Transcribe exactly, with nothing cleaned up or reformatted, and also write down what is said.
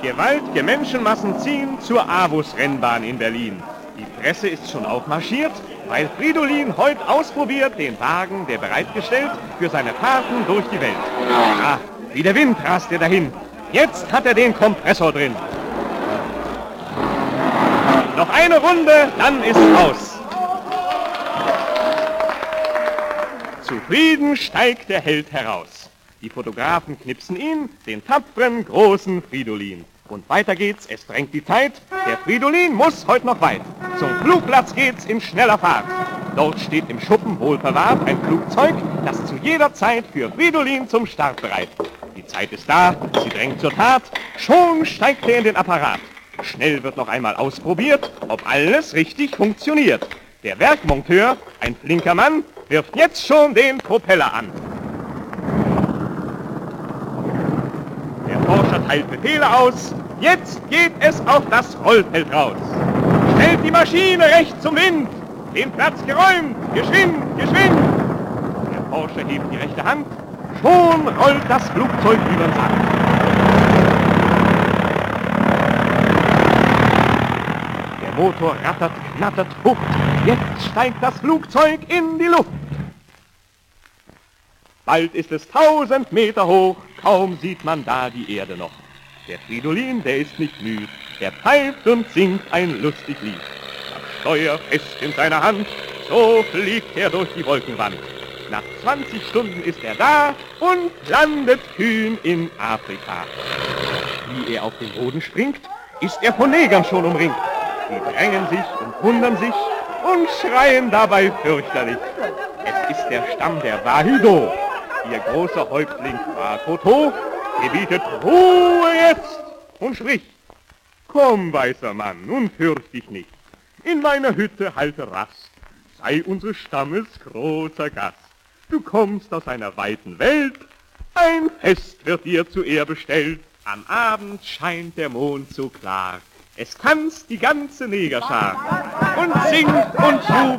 Gewaltige Menschenmassen ziehen zur Avus-Rennbahn in Berlin. Die Presse ist schon aufmarschiert, weil Fridolin heute ausprobiert den Wagen, der bereitgestellt für seine Fahrten durch die Welt. Ah, wie der Wind rast er dahin. Jetzt hat er den Kompressor drin. Noch eine Runde, dann ist aus. Zufrieden steigt der Held heraus. Die Fotografen knipsen ihn, den tapferen, großen Fridolin. Und weiter geht's, es drängt die Zeit. Der Fridolin muss heute noch weit. Zum Flugplatz geht's in schneller Fahrt. Dort steht im Schuppen wohlverwahrt ein Flugzeug, das zu jeder Zeit für Fridolin zum Start bereit. Die Zeit ist da, sie drängt zur Tat. Schon steigt er in den Apparat. Schnell wird noch einmal ausprobiert, ob alles richtig funktioniert. Der Werkmonteur, ein flinker Mann, wirft jetzt schon den Propeller an. Der Forscher teilt Befehle aus. Jetzt geht es auf das Rollfeld raus. Stellt die Maschine recht zum Wind. Den Platz geräumt. Geschwind, geschwind. Der Forscher hebt die rechte Hand. Schon rollt das Flugzeug übern Sand. Der Motor rattert, knattert, hupt. Jetzt steigt das Flugzeug in die Luft. Bald ist es tausend Meter hoch, kaum sieht man da die Erde noch. Der Fridolin, der ist nicht müd, er pfeift und singt ein lustig Lied. Das Steuer fest in seiner Hand, so fliegt er durch die Wolkenwand. Nach zwanzig Stunden ist er da und landet kühn in Afrika. Wie er auf den Boden springt, ist er von Negern schon umringt. Die drängen sich und wundern sich und schreien dabei fürchterlich. Es ist der Stamm der Wahido. Ihr großer Häuptling Krakoto gebietet Ruhe jetzt und spricht: Komm, weißer Mann, nun fürcht dich nicht. In meiner Hütte halte Rast, sei unseres Stammes großer Gast. Du kommst aus einer weiten Welt, ein Fest wird dir zu Ehr bestellt. Am Abend scheint der Mond so klar, es tanzt die ganze Negerschar und singt und jubelt.